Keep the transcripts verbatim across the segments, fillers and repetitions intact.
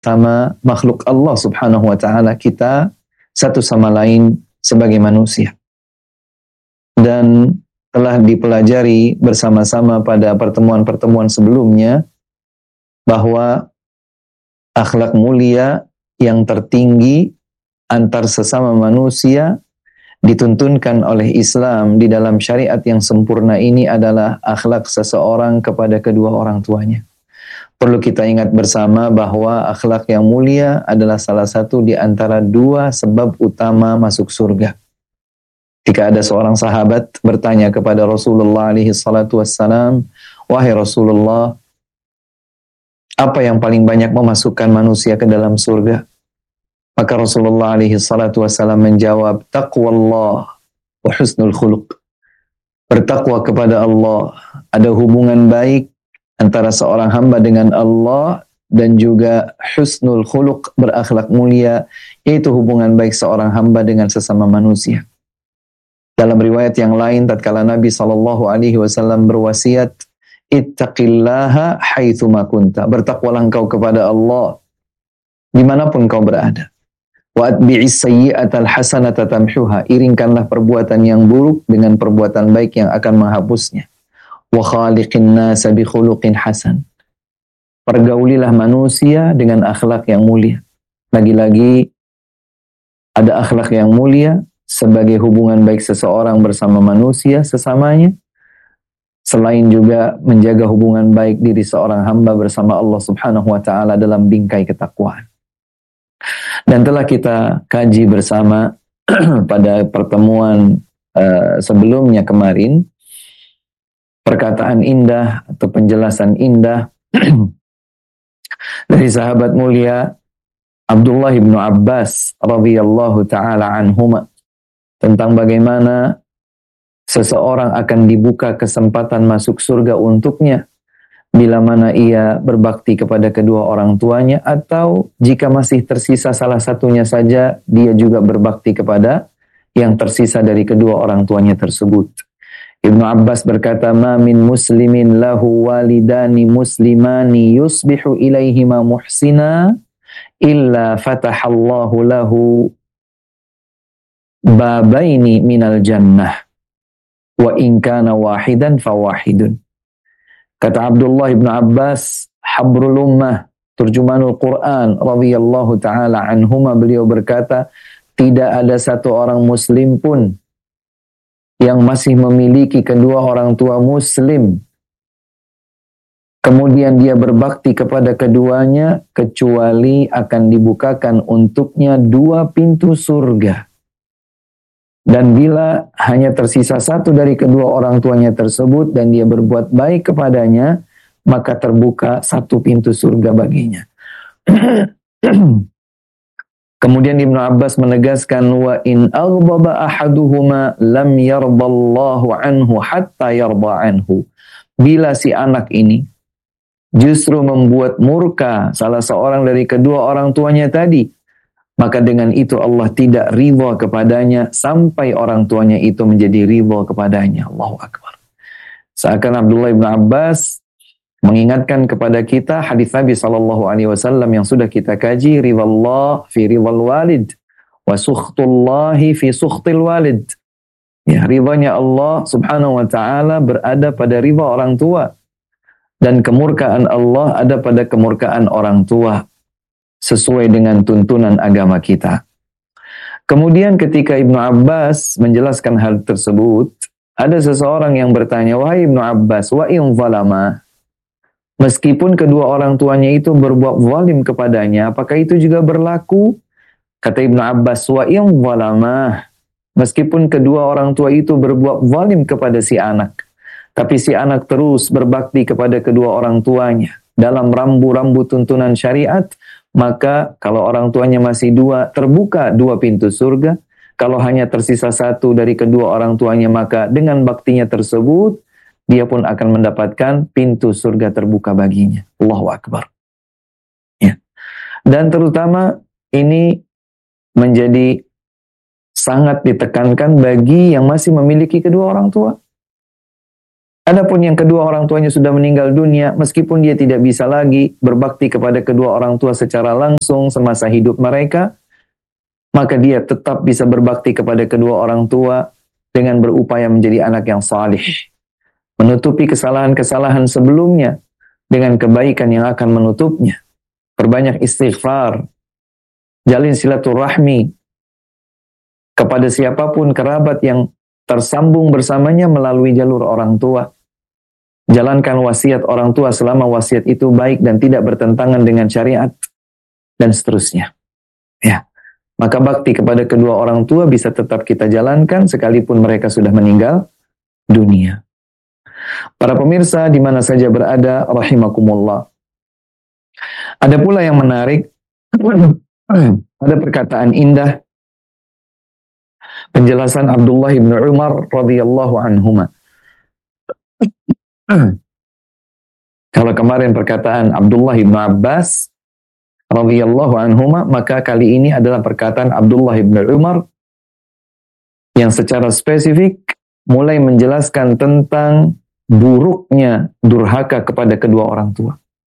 sama makhluk Allah Subhanahu wa taala, kita satu sama lain sebagai manusia. Dan telah dipelajari bersama-sama pada pertemuan-pertemuan sebelumnya bahwa akhlak mulia yang tertinggi antar sesama manusia dituntunkan oleh Islam di dalam syariat yang sempurna ini adalah akhlak seseorang kepada kedua orang tuanya. Perlu kita ingat bersama bahwa akhlak yang mulia adalah salah satu di antara dua sebab utama masuk surga. Ketika ada seorang sahabat bertanya kepada Rasulullah alaihi salatu wassalam, "Wahai Rasulullah, apa yang paling banyak memasukkan manusia ke dalam surga?" Maka Rasulullah alaihi salatu wassalam menjawab, "Taqwallah wa husnul khuluq." Bertakwa kepada Allah, ada hubungan baik antara seorang hamba dengan Allah dan juga husnul khuluq, berakhlak mulia, yaitu hubungan baik seorang hamba dengan sesama manusia. Dalam riwayat yang lain, tatkala Nabi sallallahu alaihi wasallam berwasiat, "Ittaqillaha haitsu ma kunta." Bertakwalah engkau kepada Allah dimanapun kau berada. Wa atbi'is sayyi'atal hasanata tamhuha. Iringkanlah perbuatan yang buruk dengan perbuatan baik yang akan menghapusnya. Wa khaliqin nasa bi khuluqin hasan. Pergaulilah manusia dengan akhlak yang mulia. Lagi-lagi ada akhlak yang mulia sebagai hubungan baik seseorang bersama manusia sesamanya, selain juga menjaga hubungan baik diri seorang hamba bersama Allah Subhanahu wa taala dalam bingkai ketakwaan. Dan telah kita kaji bersama pada pertemuan uh, sebelumnya kemarin perkataan indah atau penjelasan indah dari sahabat mulia Abdullah bin Abbas radhiyallahu taala anhuma tentang bagaimana seseorang akan dibuka kesempatan masuk surga untuknya bila mana ia berbakti kepada kedua orang tuanya, atau jika masih tersisa salah satunya saja, dia juga berbakti kepada yang tersisa dari kedua orang tuanya tersebut. Ibnu Abbas berkata, "Ma min muslimin lahu walidani muslimani yusbihu ilaihima muhsina illa fatahallahu lahu babaini minal jannah wa in kana wahidan fawahidun." Kata Abdullah bin Abbas, habrul ummah, turjumanul Quran radhiyallahu taala anhuma, beliau berkata, tidak ada satu orang muslim pun yang masih memiliki kedua orang tua muslim kemudian dia berbakti kepada keduanya, kecuali akan dibukakan untuknya dua pintu surga. Dan bila hanya tersisa satu dari kedua orang tuanya tersebut dan dia berbuat baik kepadanya, maka terbuka satu pintu surga baginya. Kemudian Ibnu Abbas menegaskan, wa in aghdaba ahaduhuma lam yardallahu anhu hatta yarda anhu. Bila si anak ini justru membuat murka salah seorang dari kedua orang tuanya tadi, maka dengan itu Allah tidak ridha kepadanya sampai orang tuanya itu menjadi ridha kepadanya. Allahu Akbar. Seakan Abdullah bin Abbas mengingatkan kepada kita hadis Nabi sallallahu alaihi wasallam yang sudah kita kaji, ridhallah fi ridhal walid wa sukhtullahi fi sukhtil walid. Ya, ridhanya Allah Subhanahu wa taala berada pada ridha orang tua dan kemurkaan Allah ada pada kemurkaan orang tua, sesuai dengan tuntunan agama kita. Kemudian ketika Ibnu Abbas menjelaskan hal tersebut, ada seseorang yang bertanya, wahai Ibnu Abbas, wa in zalama, meskipun kedua orang tuanya itu berbuat zalim kepadanya, apakah itu juga berlaku? Kata Ibnu Abbas, wa in zalama, meskipun kedua orang tua itu berbuat zalim kepada si anak, tapi si anak terus berbakti kepada kedua orang tuanya dalam rambu-rambu tuntunan syariat, maka kalau orang tuanya masih dua, terbuka dua pintu surga. Kalau hanya tersisa satu dari kedua orang tuanya, maka dengan baktinya tersebut, dia pun akan mendapatkan pintu surga terbuka baginya. Allahu Akbar. Ya. Dan terutama ini menjadi sangat ditekankan bagi yang masih memiliki kedua orang tua. Adapun yang kedua orang tuanya sudah meninggal dunia, meskipun dia tidak bisa lagi berbakti kepada kedua orang tua secara langsung semasa hidup mereka, maka dia tetap bisa berbakti kepada kedua orang tua dengan berupaya menjadi anak yang salih, menutupi kesalahan-kesalahan sebelumnya dengan kebaikan yang akan menutupnya. Perbanyak istighfar, jalin silaturahmi kepada siapapun kerabat yang tersambung bersamanya melalui jalur orang tua. Jalankan wasiat orang tua selama wasiat itu baik dan tidak bertentangan dengan syariat, dan seterusnya. Ya, maka bakti kepada kedua orang tua bisa tetap kita jalankan sekalipun mereka sudah meninggal dunia. Para pemirsa di mana saja berada, rahimakumullah. Ada pula yang menarik, ada perkataan indah penjelasan Abdullah bin Umar radhiyallahu anhuma. Kalau kemarin perkataan Abdullah bin Abbas radhiyallahu anhuma, maka kali ini adalah perkataan Abdullah bin Umar yang secara spesifik mulai menjelaskan tentang buruknya durhaka kepada kedua orang tua.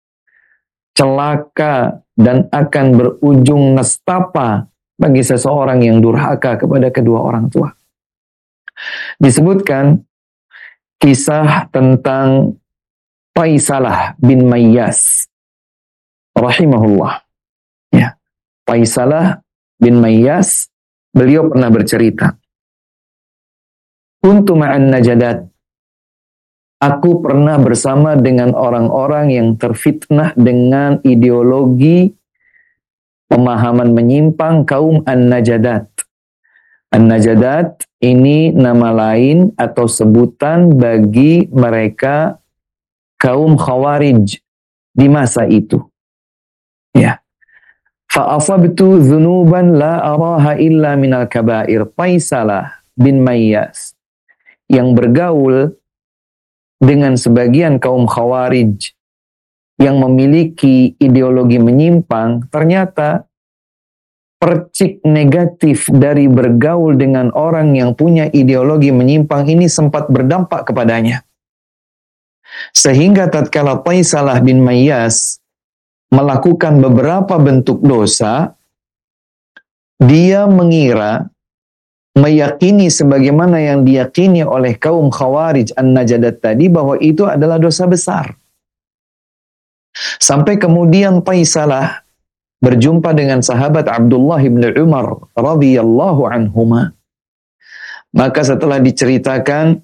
Celaka dan akan berujung nestapa bagi seseorang yang durhaka kepada kedua orang tua. Disebutkan kisah tentang Faisalah bin Mayyas rahimahullah. Ya, Faisalah bin Mayyas, beliau pernah bercerita, "Kuntu ma'an najadat." Aku pernah bersama dengan orang-orang yang terfitnah dengan ideologi pemahaman menyimpang kaum An-Najadat. An-Najadat ini nama lain atau sebutan bagi mereka kaum Khawarij di masa itu. Ya. Fa'asabtu dzunuban la araha illa minal kabair. Faisalah bin Mayyas yang bergaul dengan sebagian kaum Khawarij yang memiliki ideologi menyimpang, ternyata percik negatif dari bergaul dengan orang yang punya ideologi menyimpang ini sempat berdampak kepadanya. Sehingga tatkala Faisalah bin Mayyas melakukan beberapa bentuk dosa, dia mengira, meyakini sebagaimana yang diyakini oleh kaum Khawarij An-Najadat tadi, bahwa itu adalah dosa besar. Sampai kemudian Faisalah berjumpa dengan sahabat Abdullah bin Umar radhiyallahu anhuma. Maka setelah diceritakan,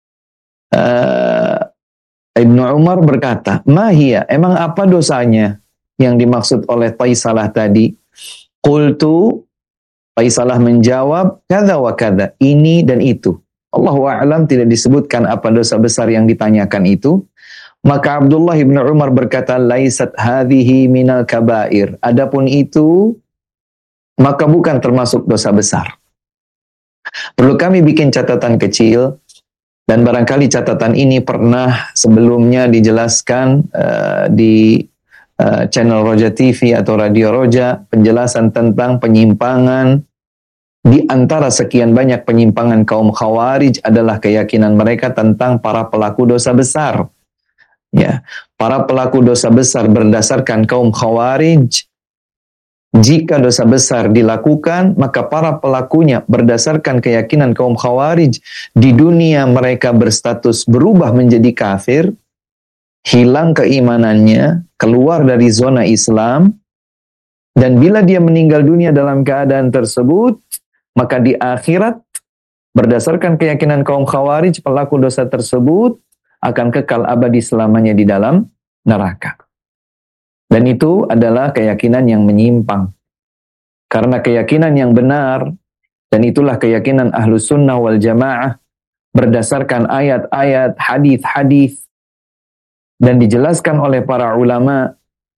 uh, Ibnu Umar berkata, "Mahia, emang apa dosanya yang dimaksud oleh Faisalah tadi?" Qultu, Faisalah menjawab, "Kada wa kada, ini dan itu." Allahu a'lam, tidak disebutkan apa dosa besar yang ditanyakan itu. Maka Abdullah bin Umar berkata, "Laisat hadhihi minal kabair." Adapun itu, maka bukan termasuk dosa besar. Perlu kami bikin catatan kecil, dan barangkali catatan ini pernah sebelumnya dijelaskan uh, di uh, channel Roja T V atau Radio Roja, penjelasan tentang penyimpangan. Di antara sekian banyak penyimpangan kaum Khawarij adalah keyakinan mereka tentang para pelaku dosa besar. Ya, para pelaku dosa besar berdasarkan kaum Khawarij, jika dosa besar dilakukan, maka para pelakunya berdasarkan keyakinan kaum Khawarij, di dunia mereka berstatus berubah menjadi kafir, hilang keimanannya, keluar dari zona Islam, dan bila dia meninggal dunia dalam keadaan tersebut, maka di akhirat, berdasarkan keyakinan kaum Khawarij, pelaku dosa tersebut akan kekal abadi selamanya di dalam neraka. Dan itu adalah keyakinan yang menyimpang. Karena keyakinan yang benar, dan itulah keyakinan Ahlus Sunnah wal Jamaah, berdasarkan ayat-ayat, hadis-hadis, dan dijelaskan oleh para ulama,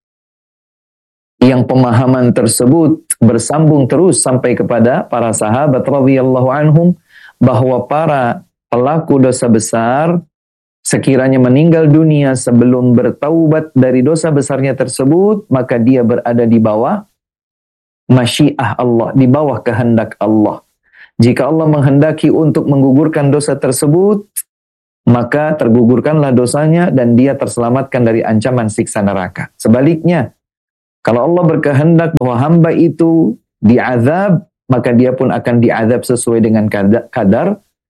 yang pemahaman tersebut bersambung terus sampai kepada para sahabat radhiyallahu anhum, bahwa para pelaku dosa besar sekiranya meninggal dunia sebelum bertaubat dari dosa besarnya tersebut, maka dia berada di bawah masyiah Allah, di bawah kehendak Allah. Jika Allah menghendaki untuk menggugurkan dosa tersebut, maka tergugurkanlah dosanya dan dia terselamatkan dari ancaman siksa neraka. Sebaliknya, kalau Allah berkehendak bahwa hamba itu diazab, maka dia pun akan diazab sesuai dengan kadar, kadar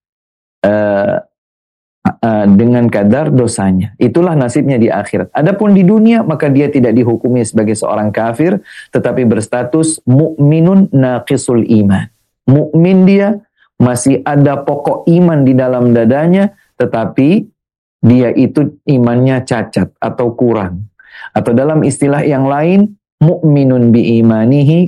uh, uh, dengan kadar dosanya. Itulah nasibnya di akhirat. Adapun di dunia, maka dia tidak dihukumi sebagai seorang kafir, tetapi berstatus mukminun naqisul iman. Mukmin dia, masih ada pokok iman di dalam dadanya, tetapi dia itu imannya cacat atau kurang. Atau dalam istilah yang lain, mu'minun bi imanihi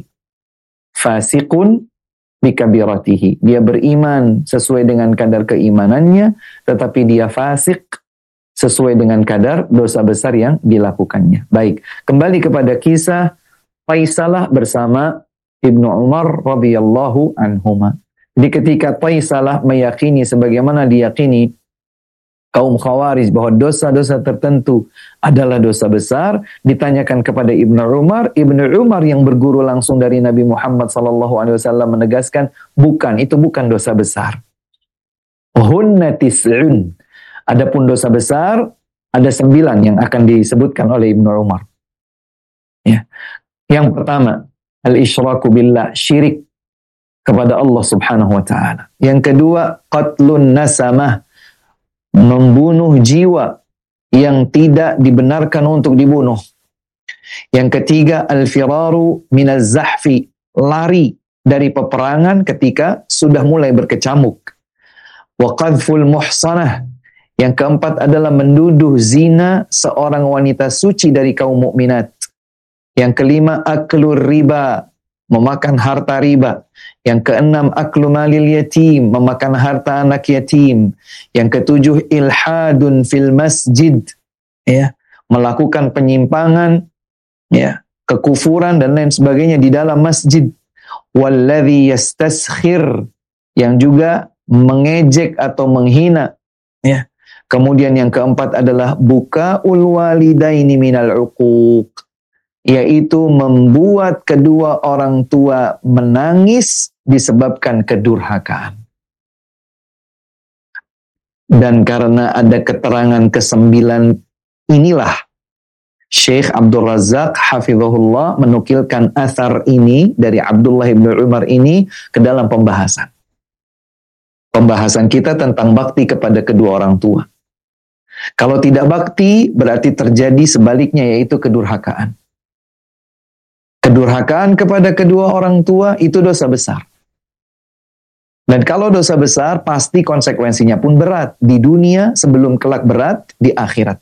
fasiqun bi kabiratihi. Dia beriman sesuai dengan kadar keimanannya, tetapi dia fasik sesuai dengan kadar dosa besar yang dilakukannya. Baik, kembali kepada kisah Taisalah bersama Ibnu Umar radhiyallahu anhuma. Jadi ketika Taisalah meyakini sebagaimana diyakini kaum Khawarij bahwa dosa-dosa tertentu adalah dosa besar, ditanyakan kepada Ibnu Umar, Ibnu Umar yang berguru langsung dari Nabi Muhammad sallallahu alaihi wasallam menegaskan, bukan, itu bukan dosa besar. Hunna tis'un. Adapun dosa besar ada sembilan yang akan disebutkan oleh Ibnu Umar. Ya. Yang pertama, al-isyraku billah, syirik kepada Allah Subhanahu wa taala. Yang kedua, qatlun nasamah, membunuh jiwa yang tidak dibenarkan untuk dibunuh. Yang ketiga, al-firaru minaz zahfi, lari dari peperangan ketika sudah mulai berkecamuk. Wa qadhful muhsanah, yang keempat adalah menduduh zina seorang wanita suci dari kaum mukminat. Yang kelima, aklur riba, memakan harta riba. Yang keenam, aklu malil yatim, memakan harta anak yatim. Yang ketujuh, ilhadun fil masjid, ya, melakukan penyimpangan, ya, kekufuran dan lain sebagainya di dalam masjid. Walladhi yastaskhir, yang juga mengejek atau menghina, ya. Kemudian yang keempat adalah bukaul walidaini minal uquq, yaitu membuat kedua orang tua menangis disebabkan kedurhakaan. Dan karena ada keterangan kesembilan inilah, Syekh Abdul Razak hafizahullah menukilkan athar ini dari Abdullah bin Umar ini ke dalam pembahasan. Pembahasan kita tentang bakti kepada kedua orang tua. Kalau tidak bakti, berarti terjadi sebaliknya, yaitu kedurhakaan. Kedurhakaan kepada kedua orang tua itu dosa besar. Dan kalau dosa besar, pasti konsekuensinya pun berat. Di dunia sebelum kelak berat di akhirat.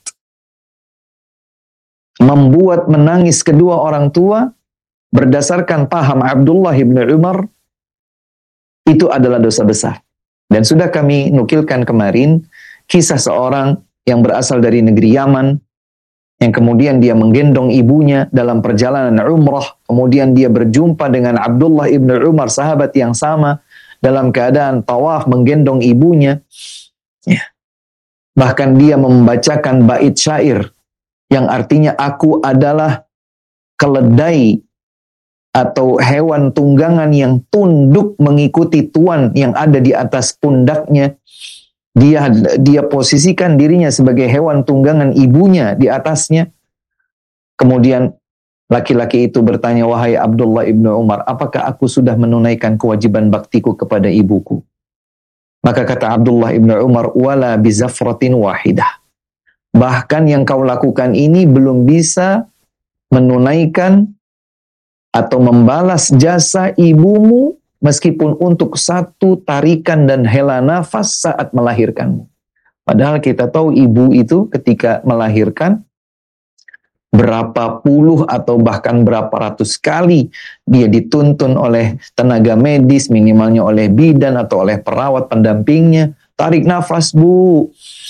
Membuat menangis kedua orang tua, berdasarkan paham Abdullah bin Umar, itu adalah dosa besar. Dan sudah kami nukilkan kemarin, kisah seorang yang berasal dari negeri Yaman, yang kemudian dia menggendong ibunya dalam perjalanan umrah, kemudian dia berjumpa dengan Abdullah ibn Umar, sahabat yang sama, dalam keadaan tawaf menggendong ibunya. Ya. Bahkan dia membacakan bait syair, yang artinya aku adalah keledai atau hewan tunggangan yang tunduk mengikuti tuan yang ada di atas pundaknya. Dia dia posisikan dirinya sebagai hewan tunggangan ibunya di atasnya. Kemudian laki-laki itu bertanya, wahai Abdullah ibnu Umar, apakah aku sudah menunaikan kewajiban baktiku kepada ibuku? Maka kata Abdullah ibnu Umar, wala bizafratin wahidah. Bahkan yang kau lakukan ini belum bisa menunaikan atau membalas jasa ibumu, meskipun untuk satu tarikan dan hela nafas saat melahirkanmu. Padahal kita tahu ibu itu ketika melahirkan, berapa puluh atau bahkan berapa ratus kali dia dituntun oleh tenaga medis, minimalnya oleh bidan atau oleh perawat pendampingnya. Tarik nafas bu,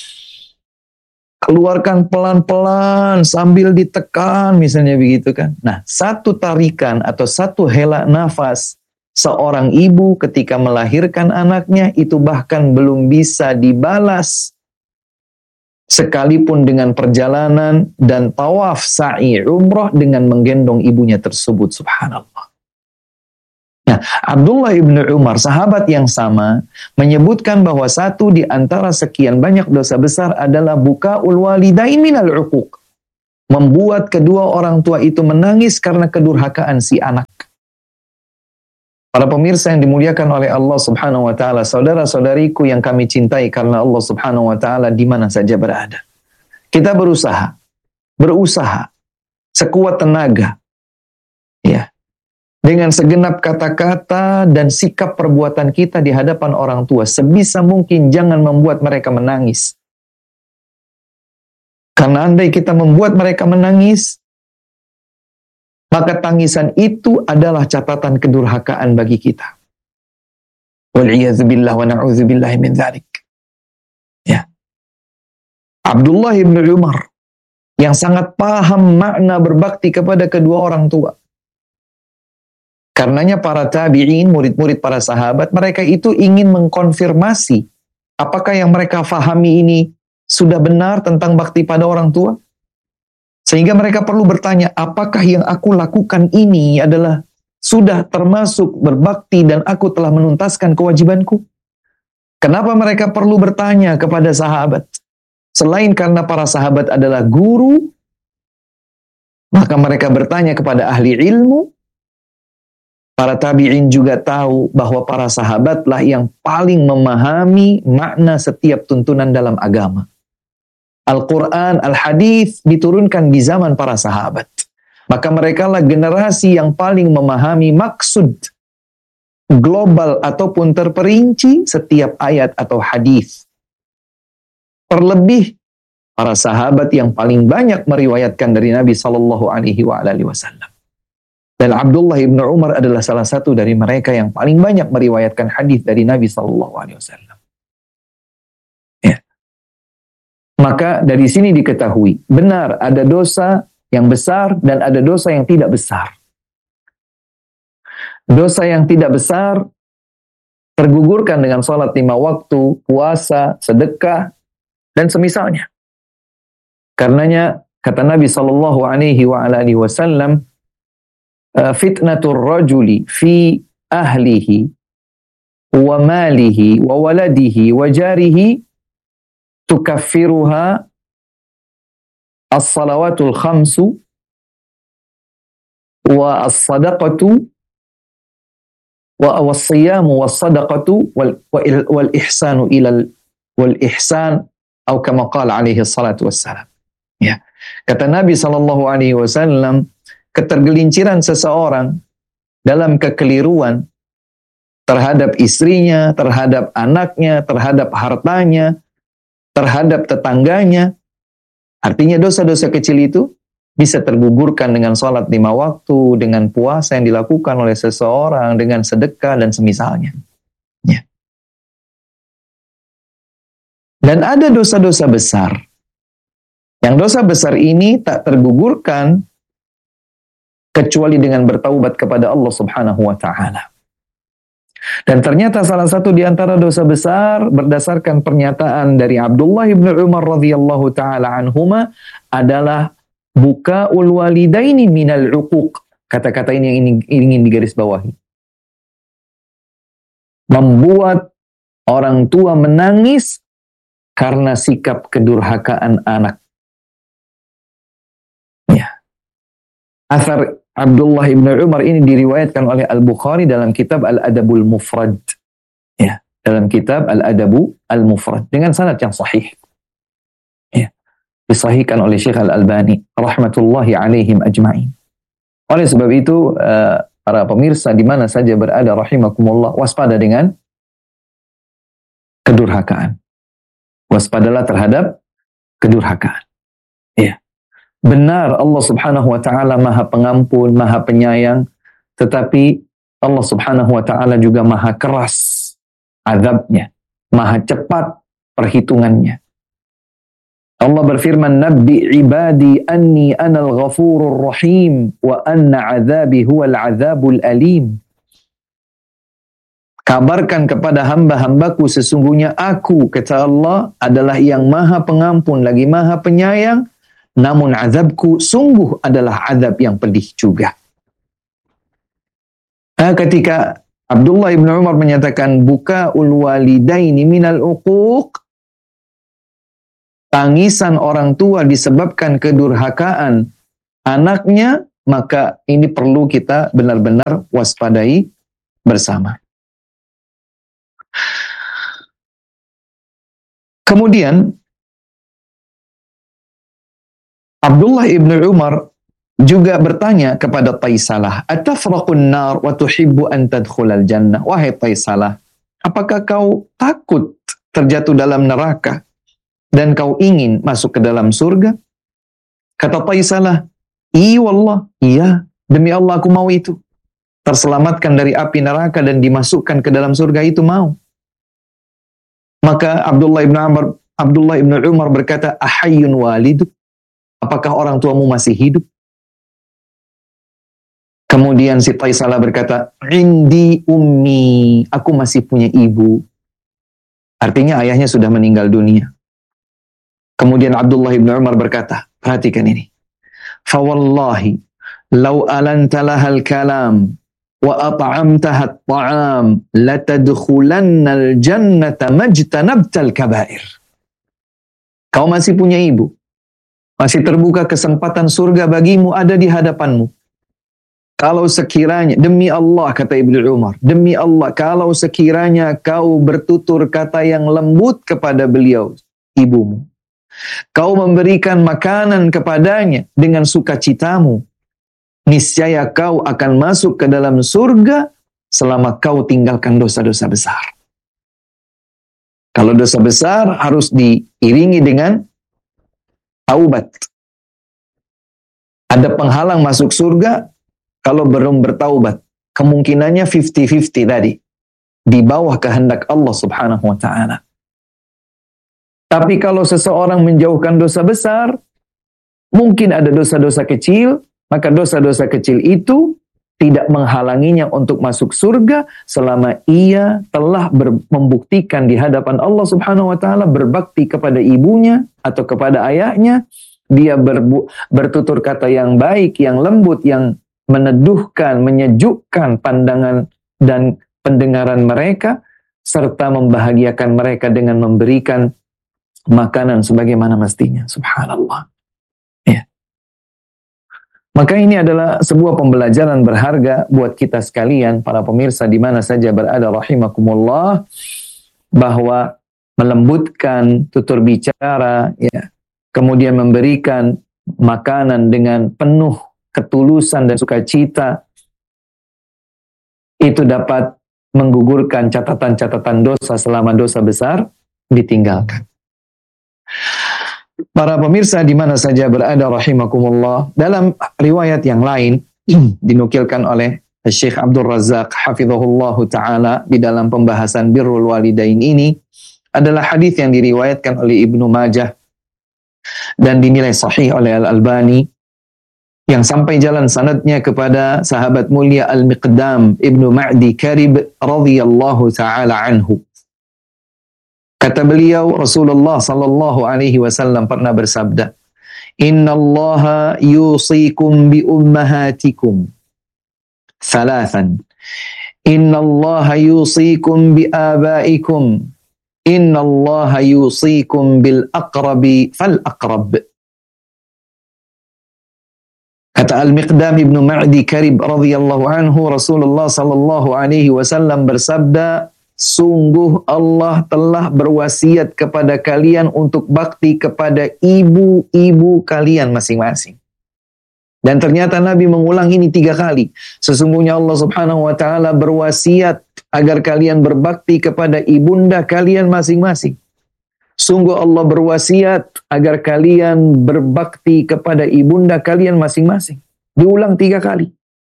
keluarkan pelan-pelan sambil ditekan, misalnya begitu kan. Nah, satu tarikan atau satu hela nafas seorang ibu ketika melahirkan anaknya itu bahkan belum bisa dibalas sekalipun dengan perjalanan dan tawaf sa'i umrah dengan menggendong ibunya tersebut, subhanallah. Nah, Nah, Abdullah ibn Umar, sahabat yang sama, menyebutkan bahwa satu di antara sekian banyak dosa besar adalah buka'ul walidain minal uquq. Membuat kedua orang tua itu menangis karena kedurhakaan si anak. Para pemirsa yang dimuliakan oleh Allah Subhanahu wa taala, saudara-saudariku yang kami cintai karena Allah Subhanahu wa taala di mana saja berada. Kita berusaha, berusaha sekuat tenaga. Ya. Dengan segenap kata-kata dan sikap perbuatan kita di hadapan orang tua, sebisa mungkin jangan membuat mereka menangis. Karena andai kita membuat mereka menangis, maka tangisan itu adalah catatan kedurhakaan bagi kita. Wal'iyadzubillah wa na'udzubillah min dzalik. Ya. Abdullah ibn Umar yang sangat paham makna berbakti kepada kedua orang tua. Karenanya para tabi'in, murid-murid para sahabat, mereka itu ingin mengkonfirmasi apakah yang mereka fahami ini sudah benar tentang bakti pada orang tua. Sehingga mereka perlu bertanya, apakah yang aku lakukan ini adalah sudah termasuk berbakti dan aku telah menuntaskan kewajibanku? Kenapa mereka perlu bertanya kepada sahabat? Selain karena para sahabat adalah guru, maka mereka bertanya kepada ahli ilmu. Para tabi'in juga tahu bahwa para sahabatlah yang paling memahami makna setiap tuntunan dalam agama. Al-Quran, Al-Hadis diturunkan di zaman para sahabat. Maka mereka lah generasi yang paling memahami maksud global ataupun terperinci setiap ayat atau hadis. Terlebih para sahabat yang paling banyak meriwayatkan dari Nabi sallallahu alaihi wasallam. Dan Abdullah ibn Umar adalah salah satu dari mereka yang paling banyak meriwayatkan hadis dari Nabi sallallahu alaihi wasallam. Maka dari sini diketahui, benar ada dosa yang besar dan ada dosa yang tidak besar. Dosa yang tidak besar tergugurkan dengan sholat lima waktu, puasa, sedekah, dan semisalnya. Karenanya, kata Nabi sallallahu alaihi wasallam, fitnatur rajuli fi ahlihi wa malihi wa waladihi wa jarihi tukaffiruha as-salawatul khamsu wa as-sadaqatu wa as-siyamu was-sadaqatu wal, wal ihsanu ilal wal ihsan atau kama qala alaihi salatu wassalam. Ya. Kata Nabi sallallahu alaihi wasallam, ketergelinciran seseorang dalam kekeliruan terhadap istrinya, terhadap anaknya, terhadap hartanya, terhadap tetangganya. Artinya dosa-dosa kecil itu bisa tergugurkan dengan sholat lima waktu, dengan puasa yang dilakukan oleh seseorang, dengan sedekah dan semisalnya. Ya. Dan ada dosa-dosa besar. Yang dosa besar ini tak tergugurkan kecuali dengan bertaubat kepada Allah Subhanahu wa taala. Dan ternyata salah satu di antara dosa besar berdasarkan pernyataan dari Abdullah ibn Umar radhiyallahu taala anhuma adalah buka'ul walidaini minal uquq. Kata-kata ini yang ingin, ingin digarisbawahi. Membuat orang tua menangis karena sikap kedurhakaan anak. Ya. Athar Abdullah ibn Umar ini diriwayatkan oleh Al-Bukhari dalam kitab Al-Adabul Mufrad. Ya, dalam kitab Al-Adabu Al-Mufrad dengan sanad yang sahih. Ya, disahihkan oleh Syekh Al-Albani rahmatullahi alaihim ajma'in. Oleh sebab itu, uh, para pemirsa di mana saja berada rahimakumullah, waspada dengan kedurhakaan. Waspadalah terhadap kedurhakaan. Ya. Benar Allah Subhanahu wa taala Maha Pengampun, Maha Penyayang, tetapi Allah Subhanahu wa taala juga Maha keras azabnya, Maha cepat perhitungannya. Allah berfirman, "Nabbi ibadi anni anal ghafurur rahim wa anna azabi huwal azabul alim." Kabarkan kepada hamba-hambaku sesungguhnya aku, kata Allah, adalah yang Maha Pengampun lagi Maha Penyayang. Namun azabku sungguh adalah azab yang pedih juga. Nah, ketika Abdullah ibn Umar menyatakan, bukaul walidaini minal uquq, tangisan orang tua disebabkan kedurhakaan anaknya, maka ini perlu kita benar-benar waspadai bersama. Kemudian Abdullah ibn Umar juga bertanya kepada Taisalah, atafraqun nar wa tuhibbu an tadkhulal jannah? Wahai Taisalah, apakah kau takut terjatuh dalam neraka dan kau ingin masuk ke dalam surga? Kata Taisalah, iya wallah, iya, demi Allah aku mau itu. Terselamatkan dari api neraka dan dimasukkan ke dalam surga, itu mau. Maka Abdullah ibn Umar, Abdullah ibn Umar berkata, ahayyun waliduk? Apakah orang tuamu masih hidup? Kemudian si Taisalah berkata, indi ummi, aku masih punya ibu. Artinya ayahnya sudah meninggal dunia. Kemudian Abdullah ibn Umar berkata, perhatikan ini. Fawallahi, law alanta lahal kalam, wa at'amtaha at-ta'am, latadkhulannal jannata majtanabtal kabair. Kau masih punya ibu. Masih terbuka kesempatan surga bagimu, ada di hadapanmu. Kalau sekiranya, demi Allah, kata Ibnu Umar, demi Allah, kalau sekiranya kau bertutur kata yang lembut kepada beliau, ibumu, kau memberikan makanan kepadanya dengan sukacitamu, niscaya kau akan masuk ke dalam surga selama kau tinggalkan dosa-dosa besar. Kalau dosa besar harus diiringi dengan taubat. Ada penghalang masuk surga kalau belum bertaubat. Kemungkinannya lima puluh lima puluh tadi. Di bawah kehendak Allah subhanahu wa ta'ala. Tapi kalau seseorang menjauhkan dosa besar, mungkin ada dosa-dosa kecil, maka dosa-dosa kecil itu tidak menghalanginya untuk masuk surga selama ia telah ber- membuktikan di hadapan Allah subhanahu wa ta'ala, berbakti kepada ibunya atau kepada ayahnya, dia berbu- bertutur kata yang baik, yang lembut, yang meneduhkan, menyejukkan pandangan dan pendengaran mereka, serta membahagiakan mereka dengan memberikan makanan sebagaimana mestinya. Subhanallah. Ya. Maka ini adalah sebuah pembelajaran berharga buat kita sekalian, para pemirsa di mana saja berada rahimakumullah, bahwa melembutkan tutur bicara, ya, kemudian memberikan makanan dengan penuh ketulusan dan sukacita, itu dapat menggugurkan catatan-catatan dosa selama dosa besar ditinggalkan. Para pemirsa di mana saja berada rahimakumullah, dalam riwayat yang lain dinukilkan oleh Syekh Abdul Razak hafizahullah taala di dalam pembahasan birrul walidain ini, adalah hadis yang diriwayatkan oleh Ibnu Majah dan dinilai sahih oleh Al-Albani, yang sampai jalan sanadnya kepada sahabat mulia Al-Miqdam Ibnu Ma'di Karib radhiyallahu taala anhu. Kata beliau, Rasulullah sallallahu alaihi wasallam pernah bersabda, "Innallaha yusikum bi ummahatikum thalathan. Innallaha yusikum bi abaikum. Innallaha yusikum bil aqrabi fal aqrab." Kata Al-Miqdam Ibnu Ma'di Karib radhiyallahu anhu, Rasulullah sallallahu alaihi wasallam bersabda, sungguh Allah telah berwasiat kepada kalian untuk bakti kepada ibu-ibu kalian masing-masing. Dan ternyata Nabi mengulang ini tiga kali. Sesungguhnya Allah subhanahu wa ta'ala berwasiat agar kalian berbakti kepada ibunda kalian masing-masing. Sungguh Allah berwasiat agar kalian berbakti kepada ibunda kalian masing-masing. Diulang tiga kali.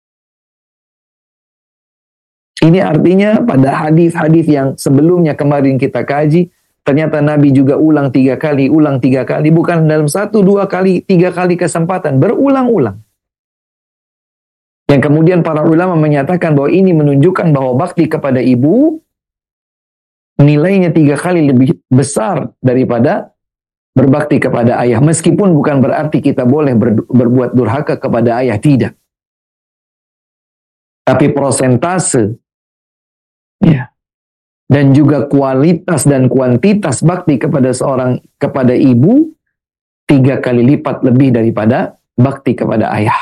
Ini artinya pada hadis-hadis yang sebelumnya kemarin kita kaji, ternyata Nabi juga ulang tiga kali, ulang tiga kali, bukan dalam satu, dua kali, tiga kali kesempatan, berulang-ulang. Yang kemudian para ulama menyatakan bahwa ini menunjukkan bahwa bakti kepada ibu nilainya tiga kali lebih besar daripada berbakti kepada ayah. Meskipun bukan berarti kita boleh ber, berbuat durhaka kepada ayah, tidak. Tapi prosentase Ya. Dan juga kualitas dan kuantitas bakti kepada seorang kepada ibu tiga kali lipat lebih daripada bakti kepada ayah.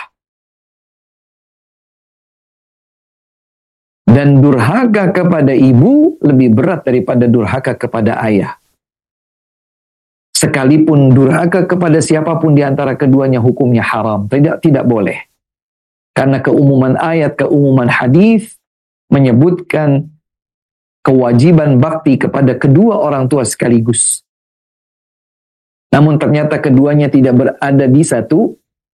Dan durhaka kepada ibu lebih berat daripada durhaka kepada ayah. Sekalipun durhaka kepada siapapun di antara keduanya hukumnya haram, tidak tidak boleh. Karena keumuman ayat, keumuman hadis menyebutkan kewajiban bakti kepada kedua orang tua sekaligus. Namun ternyata keduanya tidak berada di satu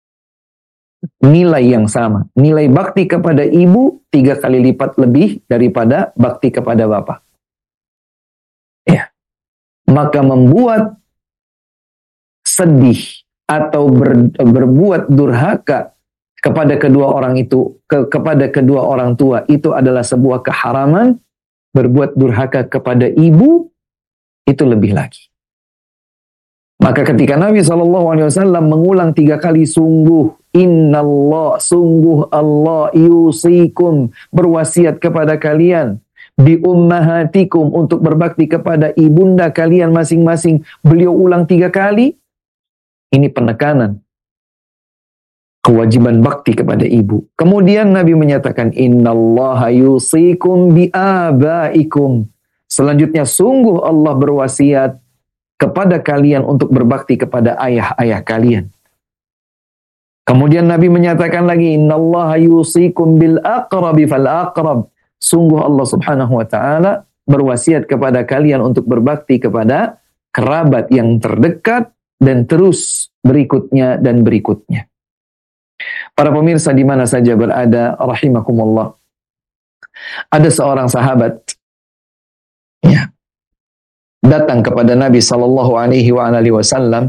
nilai yang sama. Nilai bakti kepada ibu tiga kali lipat lebih daripada bakti kepada bapak. Ya. Maka membuat sedih atau ber, berbuat durhaka kepada kedua orang itu, ke, kepada kedua orang tua itu adalah sebuah keharaman. Berbuat durhaka kepada ibu itu lebih lagi. Maka ketika Nabi shallallahu alaihi wasallam mengulang tiga kali sungguh, innallah, sungguh Allah yusikum, berwasiat kepada kalian, bi ummahatikum, untuk berbakti kepada ibunda kalian masing-masing. Beliau ulang tiga kali. Ini penekanan kewajiban bakti kepada ibu. Kemudian Nabi menyatakan, innallaha yusikum bi abaikum. Selanjutnya, sungguh Allah berwasiat kepada kalian untuk berbakti kepada ayah-ayah kalian. Kemudian Nabi menyatakan lagi, innallaha yusikum bil aqrabi fal aqrab. Sungguh Allah Subhanahu wa taala berwasiat kepada kalian untuk berbakti kepada kerabat yang terdekat dan terus berikutnya dan berikutnya. Para pemirsa di mana saja berada, rahimakumullah. Ada seorang sahabat ya, datang kepada Nabi sallallahu alaihi wasallam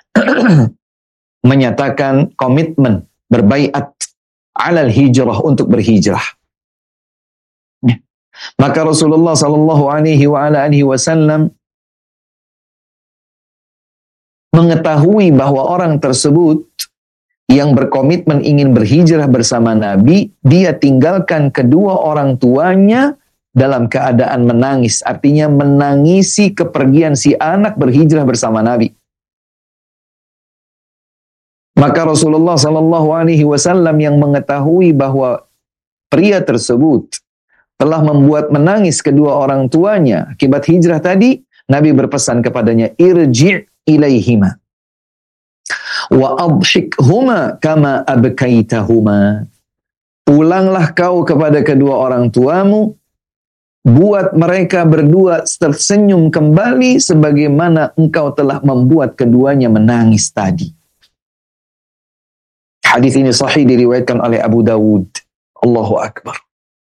menyatakan komitmen berbaiat alal hijrah, untuk berhijrah. Ya. Maka Rasulullah sallallahu alaihi wasallam mengetahui bahwa orang tersebut yang berkomitmen ingin berhijrah bersama Nabi, dia tinggalkan kedua orang tuanya dalam keadaan menangis. Artinya menangisi kepergian si anak berhijrah bersama Nabi. Maka Rasulullah sallallahu alaihi wasallam yang mengetahui bahwa pria tersebut telah membuat menangis kedua orang tuanya akibat hijrah tadi, Nabi berpesan kepadanya, irji' ilaihima wa adhikhuma kama abkaitahuma. Pulanglah kau kepada kedua orang tuamu, buat mereka berdua tersenyum kembali sebagaimana engkau telah membuat keduanya menangis tadi. Hadis ini sahih, diriwayatkan oleh Abu Dawud. Allahu Akbar.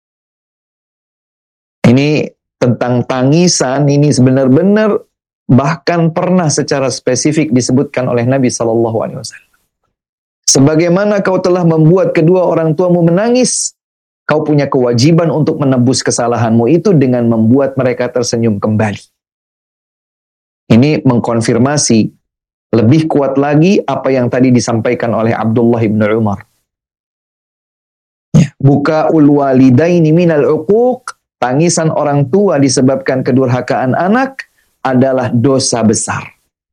Ini tentang tangisan, ini benar-benar bahkan pernah secara spesifik disebutkan oleh Nabi sallallahu alaihi wasallam. Sebagaimana kau telah membuat kedua orang tuamu menangis, kau punya kewajiban untuk menebus kesalahanmu itu dengan membuat mereka tersenyum kembali. Ini mengkonfirmasi lebih kuat lagi apa yang tadi disampaikan oleh Abdullah bin Umar. Ya. Bukaul walidaini minal uquq, tangisan orang tua disebabkan kedurhakaan anak adalah dosa besar.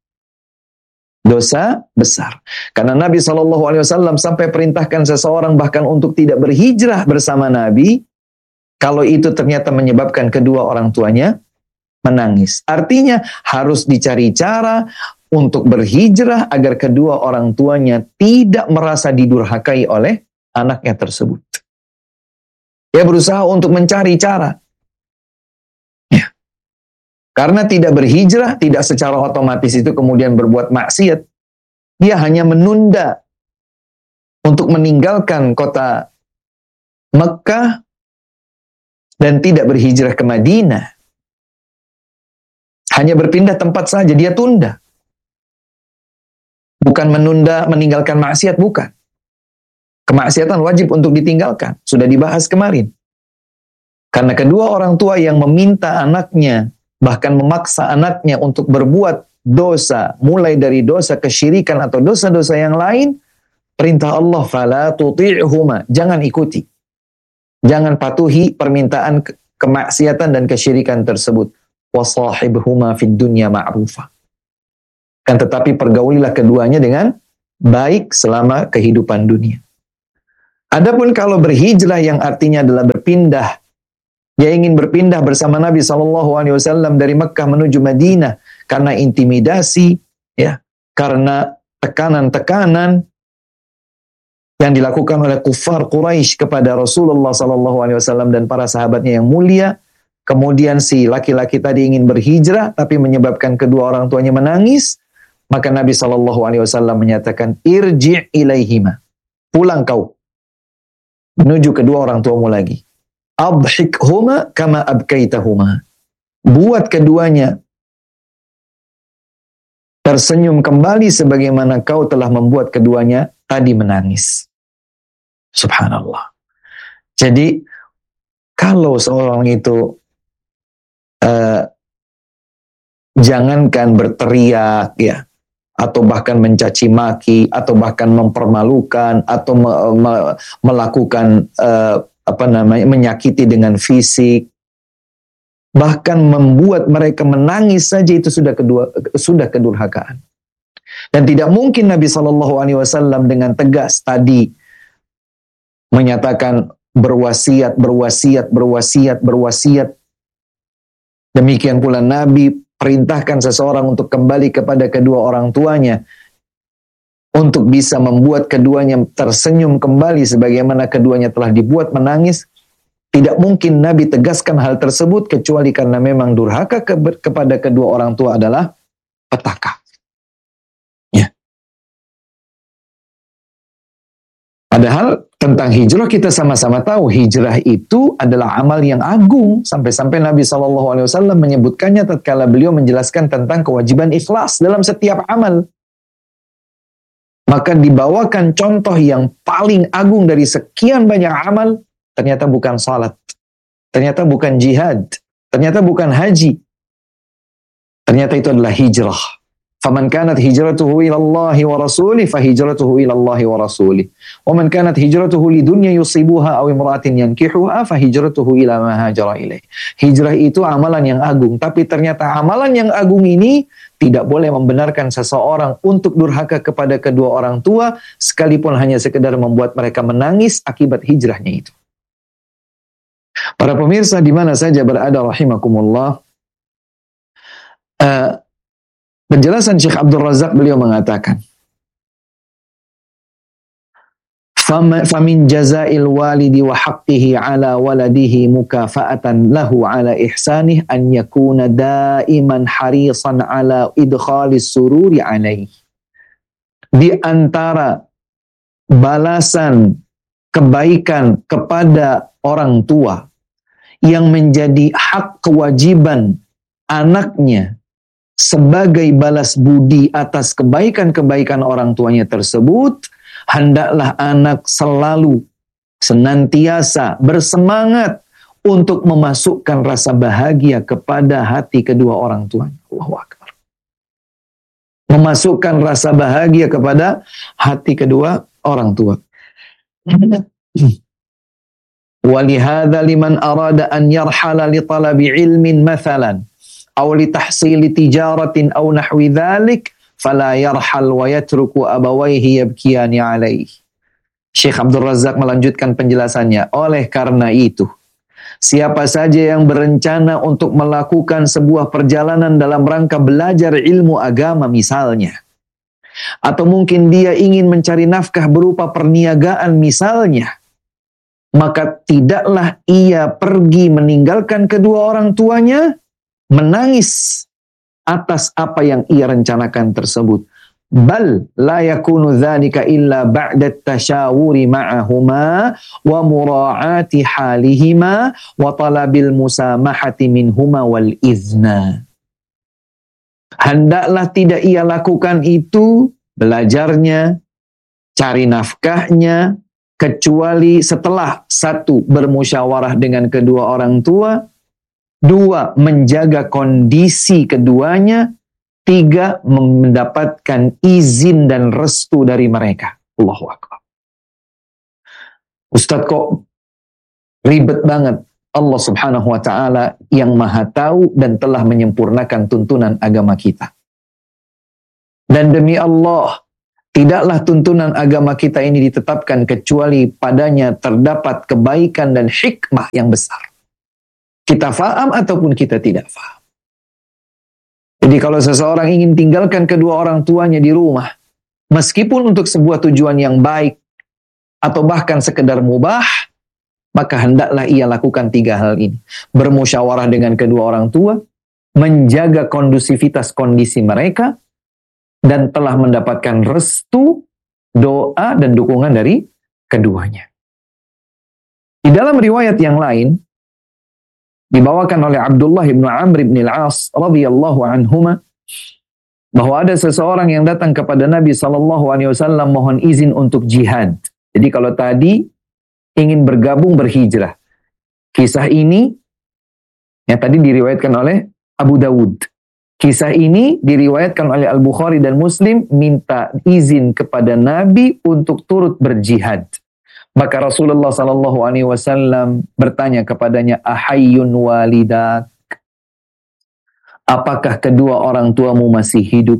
Dosa besar. Karena Nabi shallallahu alaihi wasallam sampai perintahkan seseorang bahkan untuk tidak berhijrah bersama Nabi, kalau itu ternyata menyebabkan kedua orang tuanya menangis. Artinya harus dicari cara untuk berhijrah agar kedua orang tuanya tidak merasa didurhakai oleh anaknya tersebut. Dia berusaha untuk mencari cara. Karena tidak berhijrah, tidak secara otomatis itu kemudian berbuat maksiat. Dia hanya menunda untuk meninggalkan kota Mekah dan tidak berhijrah ke Madinah. Hanya berpindah tempat saja, dia tunda. Bukan menunda meninggalkan maksiat, bukan. Kemaksiatan wajib untuk ditinggalkan, sudah dibahas kemarin. Karena kedua orang tua yang meminta anaknya, bahkan memaksa anaknya untuk berbuat dosa, mulai dari dosa kesyirikan atau dosa-dosa yang lain, perintah Allah, fala tuti'huma, jangan ikuti. Jangan patuhi permintaan kemaksiatan dan kesyirikan tersebut. Wasahibhuma fid dunya ma'rufa. Kan tetapi pergaulilah keduanya dengan baik selama kehidupan dunia. Adapun kalau berhijrah yang artinya adalah berpindah, dia ingin berpindah bersama Nabi shallallahu alaihi wasallam dari Mekah menuju Madinah karena intimidasi, ya, karena tekanan-tekanan yang dilakukan oleh kufar Quraisy kepada Rasulullah shallallahu alaihi wasallam dan para sahabatnya yang mulia. Kemudian si laki-laki tadi ingin berhijrah, tapi menyebabkan kedua orang tuanya menangis. Maka Nabi shallallahu alaihi wasallam menyatakan, irji' ilaihima, pulang kau menuju kedua orang tuamu lagi. Adhikhuma kama abkaitahuma, buat keduanya tersenyum kembali sebagaimana kau telah membuat keduanya tadi menangis. Subhanallah. Jadi kalau seorang itu uh, jangankan berteriak, ya, atau bahkan mencaci maki, atau bahkan mempermalukan, atau me me melakukan uh, apa namanya menyakiti dengan fisik, bahkan membuat mereka menangis saja itu sudah kedua sudah kedurhakaan. Dan tidak mungkin Nabi shallallahu alaihi wasallam dengan tegas tadi menyatakan berwasiat, berwasiat, berwasiat, berwasiat. Demikian pula Nabi perintahkan seseorang untuk kembali kepada kedua orang tuanya untuk bisa membuat keduanya tersenyum kembali sebagaimana keduanya telah dibuat menangis. Tidak mungkin Nabi tegaskan hal tersebut kecuali karena memang durhaka ke kepada kedua orang tua adalah petaka. Ya. Padahal tentang hijrah kita sama-sama tahu hijrah itu adalah amal yang agung, sampai-sampai Nabi shallallahu alaihi wasallam menyebutkannya tatkala beliau menjelaskan tentang kewajiban ikhlas dalam setiap amal. Maka dibawakan contoh yang paling agung dari sekian banyak amal, ternyata bukan salat, ternyata bukan jihad, ternyata bukan haji, ternyata itu adalah hijrah. Faman kanat hijratuhu ila Allahi wa rasulih fa hijratuhu ila Allahi wa rasulih. Wa man kanat hijratuhu lidunya yusibuha aw imra'atin yankihuha fa hijratuhu ila ma hajara ilaih. Hijrah itu amalan yang agung, tapi ternyata amalan yang agung ini tidak boleh membenarkan seseorang untuk durhaka kepada kedua orang tua sekalipun hanya sekedar membuat mereka menangis akibat hijrahnya itu. Para pemirsa di mana saja berada rahimakumullah, uh, penjelasan Syekh Abdul Razak beliau mengatakan, "Famin jazail walidi wa haqqihi ala waladihi mukafa'atan lahu ala ihsanih an yakuna daiman harisan ala idkhalis sururi alaih." Di antara balasan kebaikan kepada orang tua yang menjadi hak kewajiban anaknya sebagai balas budi atas kebaikan-kebaikan orang tuanya tersebut, hendaklah anak selalu senantiasa bersemangat untuk memasukkan rasa bahagia kepada hati kedua orang tuanya. Allahu Akbar. Memasukkan rasa bahagia kepada hati kedua orang tua. Walihada liman arada an yarhala li talabi ilmin mathalan aw li tahsili tijaratin aw nahwi dhalik fala yarhal wa yatruku abawayhi yabkiyani alaih. Syekh Abdul Razak melanjutkan penjelasannya. Oleh karena itu, siapa saja yang berencana untuk melakukan sebuah perjalanan dalam rangka belajar ilmu agama misalnya, atau mungkin dia ingin mencari nafkah berupa perniagaan misalnya, maka tidaklah ia pergi meninggalkan kedua orang tuanya menangis atas apa yang ia rencanakan tersebut. Bal la yakunu dzalika illa ba'da at-tashawuri ma'ahuma wa mura'ati halihima wa talabil musamahati minhuma wal izna. Hendaklah tidak ia lakukan itu, belajarnya, cari nafkahnya, kecuali setelah satu, bermusyawarah dengan kedua orang tua, dua, menjaga kondisi keduanya, tiga, mendapatkan izin dan restu dari mereka. Allahu Akbar. Ustadz, kok ribet banget Allah Subhanahu wa Ta'ala yang Maha Tahu dan telah menyempurnakan tuntunan agama kita. Dan demi Allah, tidaklah tuntunan agama kita ini ditetapkan kecuali padanya terdapat kebaikan dan hikmah yang besar. Kita faham ataupun kita tidak faham. Jadi kalau seseorang ingin tinggalkan kedua orang tuanya di rumah, meskipun untuk sebuah tujuan yang baik, atau bahkan sekedar mubah, maka hendaklah ia lakukan tiga hal ini. Bermusyawarah dengan kedua orang tua, menjaga kondusivitas kondisi mereka, dan telah mendapatkan restu, doa, dan dukungan dari keduanya. Di dalam riwayat yang lain, dibawakan oleh Abdullah bin Amr bin Al-As radhiyallahu anhuma, bahwa ada seseorang yang datang kepada Nabi sallallahu alaihi wasallam mohon izin untuk jihad. Jadi kalau tadi ingin bergabung berhijrah, kisah ini yang tadi diriwayatkan oleh Abu Dawud. Kisah ini diriwayatkan oleh Al-Bukhari dan Muslim, minta izin kepada Nabi untuk turut berjihad. Maka Rasulullah sallallahu alaihi wasallam bertanya kepadanya, ahayyun walidak? Apakah kedua orang tuamu masih hidup?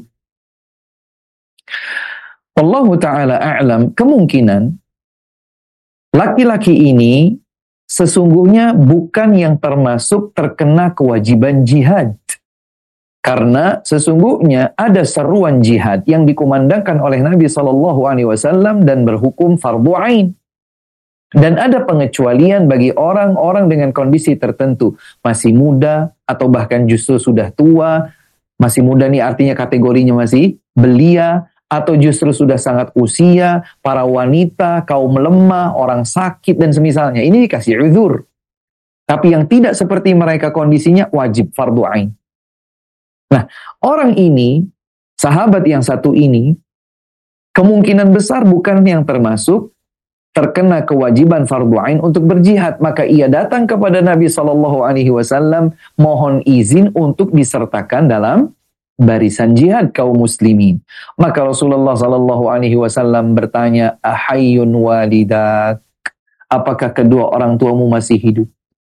Allah Ta'ala a'lam, kemungkinan laki-laki ini sesungguhnya bukan yang termasuk terkena kewajiban jihad. Karena sesungguhnya ada seruan jihad yang dikumandangkan oleh Nabi sallallahu alaihi wasallam dan berhukum fardhu ain. Dan ada pengecualian bagi orang-orang dengan kondisi tertentu. Masih muda atau bahkan justru sudah tua. Masih muda nih artinya kategorinya masih belia. Atau justru sudah sangat usia. Para wanita, kaum lemah, orang sakit dan semisalnya. Ini dikasih uzur. Tapi yang tidak seperti mereka kondisinya wajib fardhu ain. Nah, orang ini, sahabat yang satu ini, kemungkinan besar bukan yang termasuk terkena kewajiban fardhu ain untuk berjihad, maka ia datang kepada Nabi sallallahu alaihi wasallam mohon izin untuk disertakan dalam barisan jihad kaum muslimin. Maka Rasulullah sallallahu alaihi wasallam bertanya, ahayyun walidak? Apakah kedua orang tuamu masih hidup?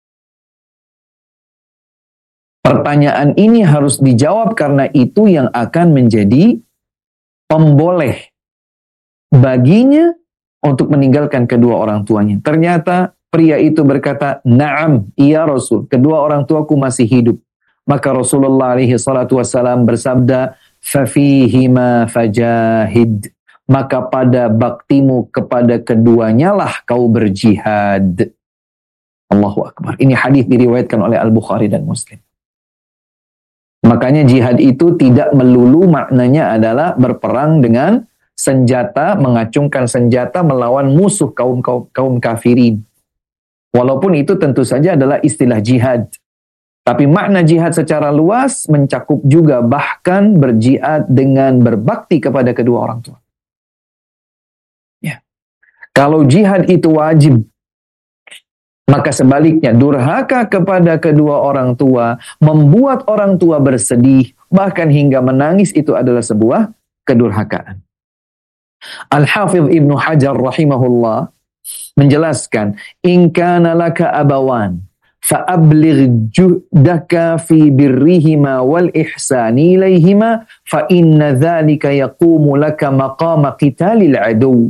Pertanyaan ini harus dijawab karena itu yang akan menjadi pemboleh baginya untuk meninggalkan kedua orang tuanya. Ternyata pria itu berkata, na'am, iya Rasul, kedua orang tuaku masih hidup. Maka Rasulullah alaihi salatu wassalam bersabda, fafihima fajahid. Maka pada baktimu kepada keduanya lah kau berjihad. Allahu Akbar. Ini hadis diriwayatkan oleh Al-Bukhari dan Muslim. Makanya jihad itu tidak melulu maknanya adalah berperang dengan senjata, mengacungkan senjata melawan musuh kaum kaum, kaum kafirin. Walaupun itu tentu saja adalah istilah jihad. Tapi makna jihad secara luas mencakup juga bahkan berjihad dengan berbakti kepada kedua orang tua. Ya. Kalau jihad itu wajib, maka sebaliknya durhaka kepada kedua orang tua, membuat orang tua bersedih, bahkan hingga menangis, itu adalah sebuah kedurhakaan. Al-Hafidh Ibnu Hajar rahimahullah menjelaskan, in kana laka abawan fa'abligh juhdaka fi birrihima wal ihsani ilaihima fa inna dhalika yaqumu laka maqama qitalil adu.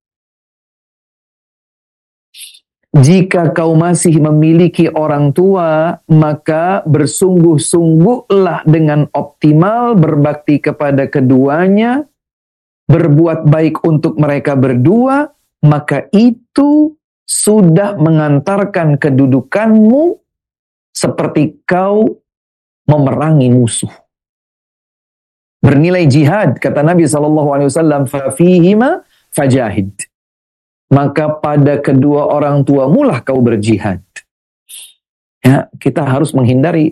Jika kau masih memiliki orang tua, maka bersungguh-sungguhlah dengan optimal berbakti kepada keduanya, berbuat baik untuk mereka berdua, maka itu sudah mengantarkan kedudukanmu seperti kau memerangi musuh. Bernilai jihad, kata Nabi sallallahu alaihi wasallam, fafihima fajahid. Maka pada kedua orang tua mulah kau berjihad. Ya, kita harus menghindari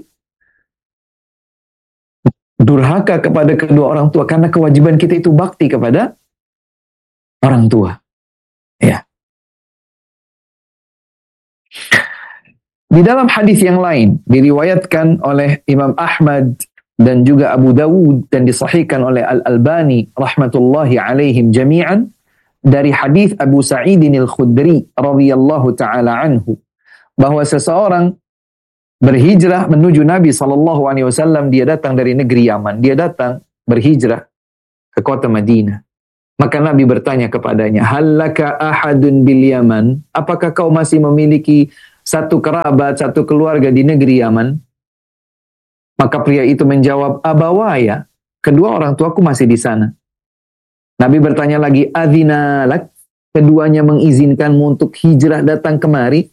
durhaka kepada kedua orang tua karena kewajiban kita itu bakti kepada orang tua. Ya. Di dalam hadis yang lain diriwayatkan oleh Imam Ahmad dan juga Abu Dawud dan disahihkan oleh Al-Albani rahmatullahi alaihim jami'an, dari hadis Abu Sa'id Al-Khudri radhiyallahu taala anhu, bahwa seseorang berhijrah menuju Nabi sallallahu alaihi wasallam, dia datang dari negeri Yaman, dia datang berhijrah ke kota Madinah. Maka Nabi bertanya kepadanya, "Hallaka ahadun bil Yaman?" Apakah kau masih memiliki satu kerabat, satu keluarga di negeri Yaman? Maka pria itu menjawab, "Abawaya, kedua orang tuaku masih di sana." Nabi bertanya lagi, "Adzina lak?" Keduanya mengizinkanmu untuk hijrah datang kemari?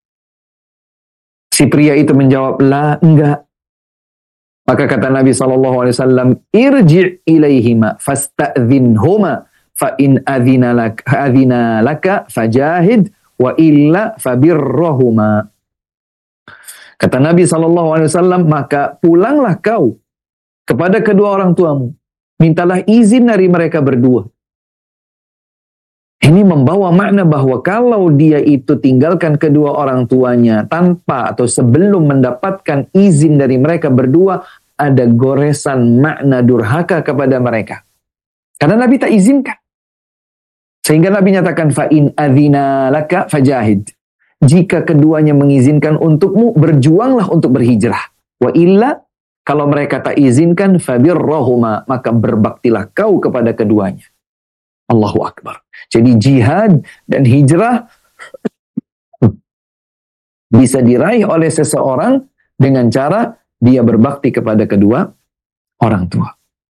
Si pria itu menjawab, "La, enggak." Maka kata Nabi sallallahu alaihi wasallam, "Irji' ilaihima fasta'dzinhuma fa in adzina lak adzina laka fajahid wa illa fabirrahuma." Kata Nabi sallallahu alaihi wasallam, "Maka pulanglah kau kepada kedua orang tuamu, mintalah izin dari mereka berdua." Ini membawa makna bahwa kalau dia itu tinggalkan kedua orang tuanya tanpa atau sebelum mendapatkan izin dari mereka berdua, ada goresan makna durhaka kepada mereka. Karena Nabi tak izinkan. Sehingga Nabi nyatakan, "Fa in adzina laka fajahid." Jika keduanya mengizinkan untukmu, berjuanglah untuk berhijrah. Wa illa, kalau mereka tak izinkan, fabirrahuma, maka berbaktilah kau kepada keduanya. Allahu Akbar. Jadi jihad dan hijrah bisa diraih oleh seseorang dengan cara dia berbakti kepada kedua orang tua.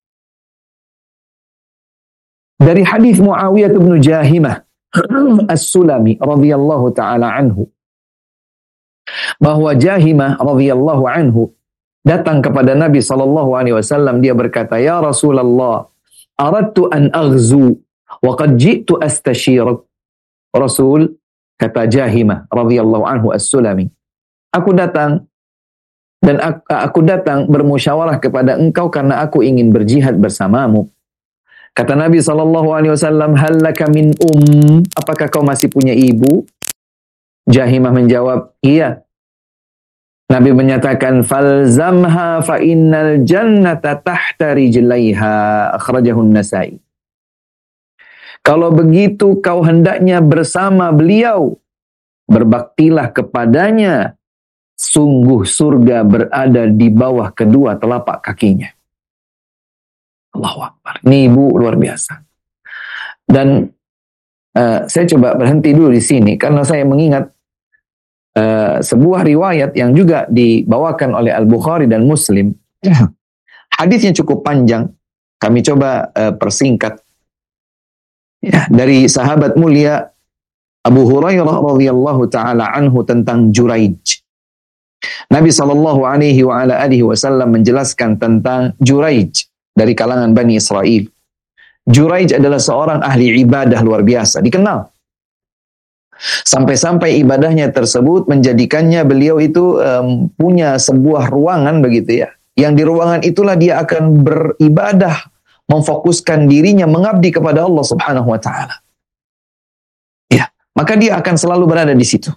Dari hadis Muawiyah bin Jahimah As-Sulami radhiyallahu taala anhu, bahwa Jahimah radhiyallahu anhu datang kepada Nabi sallallahu alaihi wasallam, dia berkata, "Ya Rasulullah, aradtu an aghzu wa qad ji'tu astashirak." Rasul, kata Jahimah radhiyallahu anhu As-Sulami, "Aku datang dan aku, aku datang bermusyawarah kepada engkau karena aku ingin berjihad bersamamu." Kata Nabi sallallahu alaihi wasallam, "Hal laka min um?" Apakah kau masih punya ibu? Jahimah menjawab, "Iya." Nabi menyatakan, "Falzamha fa innal jannata tahta rijlaiha." Akhrajahu An-Nasa'i. Kalau begitu kau hendaknya bersama beliau, berbaktilah kepadanya, sungguh surga berada di bawah kedua telapak kakinya. Allahu Akbar. Ini ibu luar biasa. Dan uh, saya coba berhenti dulu di sini karena saya mengingat uh, sebuah riwayat yang juga dibawakan oleh Al-Bukhari dan Muslim. Hadisnya cukup panjang. Kami coba uh, persingkat. Ya, dari sahabat mulia Abu Hurairah radhiyallahu taala anhu tentang Juraij. Nabi sallallahu alaihi wa ala alihi wasallam menjelaskan tentang Juraij dari kalangan Bani Israel. Juraij adalah seorang ahli ibadah luar biasa, dikenal. Sampai-sampai ibadahnya tersebut menjadikannya beliau itu um, punya sebuah ruangan begitu ya. Yang di ruangan itulah dia akan beribadah, memfokuskan dirinya mengabdi kepada Allah Subhanahu wa taala. Ya, maka dia akan selalu berada di situ.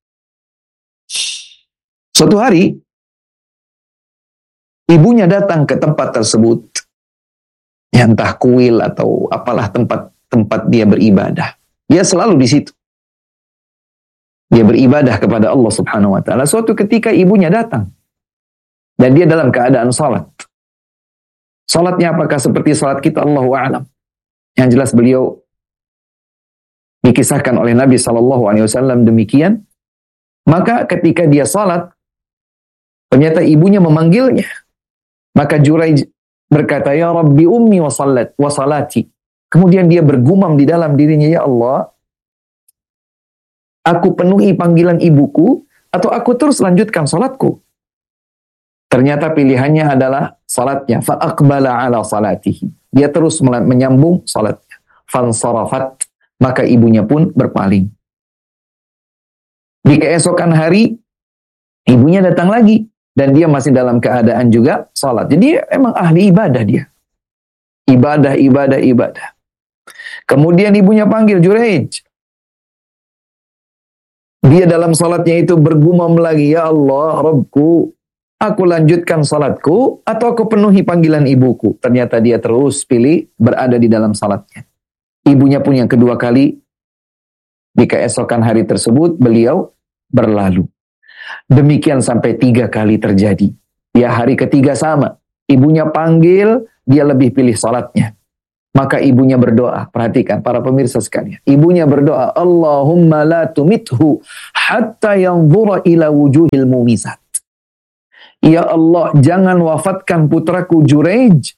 Suatu hari ibunya datang ke tempat tersebut, ya entah kuil atau apalah tempat-tempat dia beribadah. Dia selalu di situ. Dia beribadah kepada Allah Subhanahu wa taala. Suatu ketika ibunya datang dan dia dalam keadaan salat. Salatnya apakah seperti salat kita? Allahu a'lam. Yang jelas beliau dikisahkan oleh Nabi sallallahu alaihi wasallam demikian. Maka ketika dia salat, ternyata ibunya memanggilnya. Maka Juraij berkata, "Ya Rabbi ummi wa salat wa salati." Kemudian dia bergumam di dalam dirinya, "Ya Allah, aku penuhi panggilan ibuku atau aku terus lanjutkan salatku?" Ternyata pilihannya adalah salatnya. Fa aqbala ala salatihi. Dia terus menyambung salatnya. Fansarafat, maka ibunya pun berpaling. Di keesokan hari ibunya datang lagi dan dia masih dalam keadaan juga salat. Jadi emang ahli ibadah dia. Ibadah, ibadah, ibadah. Kemudian ibunya panggil, "Juraij." Dia dalam salatnya itu bergumam lagi, "Ya Allah, Rabbku, aku lanjutkan salatku atau aku penuhi panggilan ibuku?" Ternyata dia terus pilih berada di dalam salatnya. Ibunya pun yang kedua kali di keesokan hari tersebut beliau berlalu. Demikian sampai tiga kali terjadi. Ya, hari ketiga sama. Ibunya panggil, dia lebih pilih salatnya. Maka ibunya berdoa. Perhatikan para pemirsa sekalian. Ibunya berdoa, Allahumma la tumithu hatta yanzura ila wujuhil mumisat. Ya Allah, jangan wafatkan putraku Juraij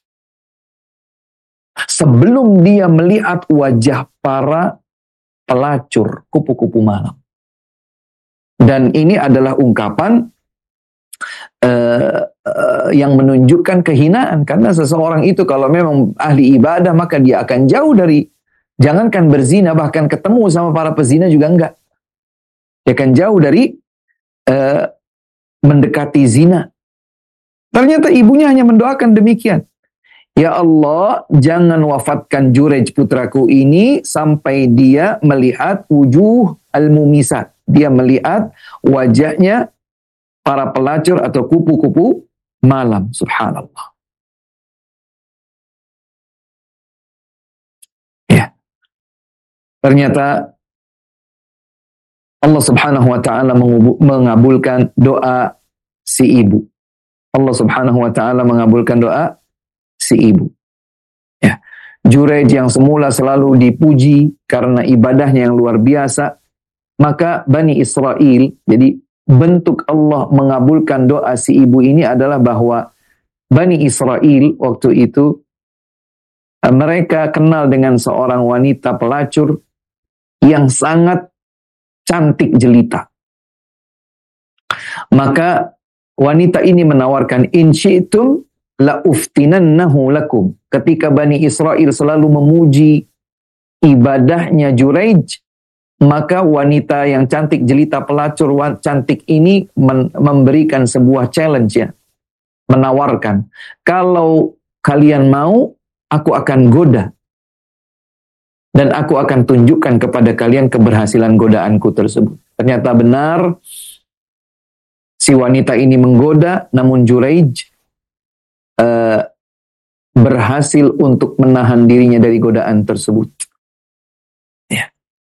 sebelum dia melihat wajah para pelacur kupu-kupu malam. Dan ini adalah ungkapan uh, uh, yang menunjukkan kehinaan. Karena seseorang itu kalau memang ahli ibadah, maka dia akan jauh dari, jangankan berzina, bahkan ketemu sama para pezina juga enggak. Dia akan jauh dari uh, mendekati zina. Ternyata ibunya hanya mendoakan demikian. Ya Allah, jangan wafatkan Juraij putraku ini sampai dia melihat wujuh al-mumisat. Dia melihat wajahnya para pelacur atau kupu-kupu malam. Subhanallah. Ya. Ternyata Allah Subhanahu wa taala mengabulkan doa si ibu. Allah Subhanahu wa taala mengabulkan doa si ibu. Ya. Juraij yang semula selalu dipuji karena ibadahnya yang luar biasa, maka Bani Israel, jadi bentuk Allah mengabulkan doa si ibu ini adalah bahwa Bani Israel waktu itu mereka kenal dengan seorang wanita pelacur yang sangat cantik jelita. Maka wanita ini menawarkan, in syi'tum la uftinannahu lakum. Ketika Bani Israel selalu memuji ibadahnya Juraij, maka wanita yang cantik jelita pelacur cantik ini memberikan sebuah challenge, ya, menawarkan, kalau kalian mau, aku akan goda dan aku akan tunjukkan kepada kalian keberhasilan godaanku tersebut. Ternyata benar, si wanita ini menggoda, namun Juraij uh, berhasil untuk menahan dirinya dari godaan tersebut. Ya.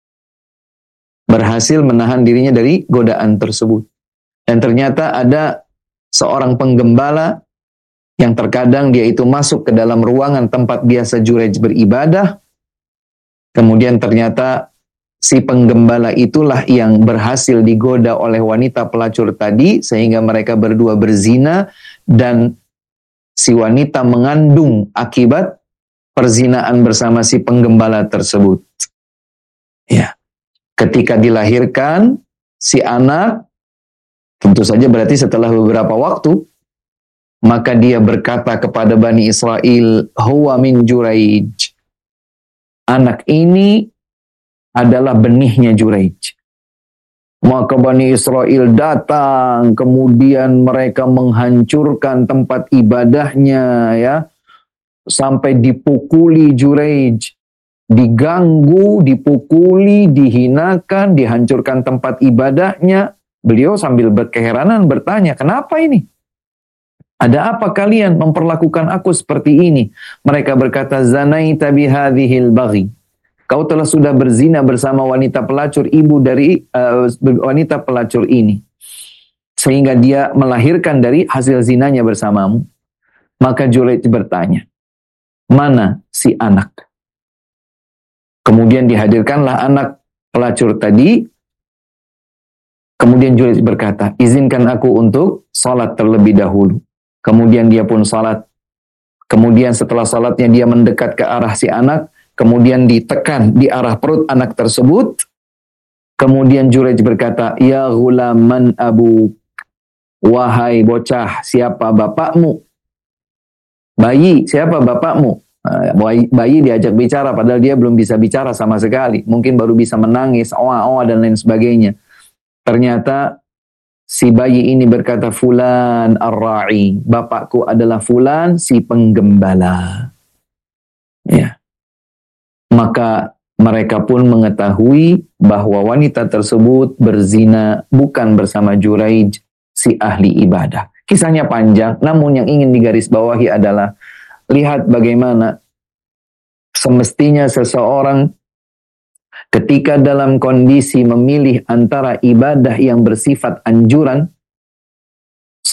Berhasil menahan dirinya dari godaan tersebut. Dan ternyata ada seorang penggembala yang terkadang dia itu masuk ke dalam ruangan tempat biasa Juraij beribadah. Kemudian ternyata si penggembala itulah yang berhasil digoda oleh wanita pelacur tadi, sehingga mereka berdua berzina, dan si wanita mengandung akibat perzinaan bersama si penggembala tersebut. Ya. Ketika dilahirkan si anak, tentu saja berarti setelah beberapa waktu, maka dia berkata kepada Bani Israel, huwa min Juraij. Anak ini adalah benihnya Juraij. Maka Bani Israel datang, kemudian mereka menghancurkan tempat ibadahnya, ya, sampai dipukuli Juraij, diganggu, dipukuli, dihinakan, dihancurkan tempat ibadahnya. Beliau sambil berkeheranan bertanya, kenapa ini? Ada apa kalian memperlakukan aku seperti ini? Mereka berkata, zanaita bihadhil baghi. Kau telah sudah berzina bersama wanita pelacur, ibu dari uh, wanita pelacur ini. Sehingga dia melahirkan dari hasil zinanya bersamamu. Maka Juraij bertanya, mana si anak? Kemudian dihadirkanlah anak pelacur tadi. Kemudian Juraij berkata, izinkan aku untuk salat terlebih dahulu. Kemudian dia pun salat. Kemudian setelah salatnya dia mendekat ke arah si anak. Kemudian ditekan di arah perut anak tersebut. Kemudian Juraij berkata, ya ghulam man abu. Wahai bocah, siapa bapakmu? Bayi, siapa bapakmu? Bayi, bayi diajak bicara padahal dia belum bisa bicara sama sekali. Mungkin baru bisa menangis, oa-oa dan lain sebagainya. Ternyata si bayi ini berkata, fulan ar-ra'i. Bapakku adalah fulan si penggembala. Ya. Maka mereka pun mengetahui bahwa wanita tersebut berzina bukan bersama Juraij, si ahli ibadah. Kisahnya panjang, namun yang ingin digarisbawahi adalah lihat bagaimana semestinya seseorang ketika dalam kondisi memilih antara ibadah yang bersifat anjuran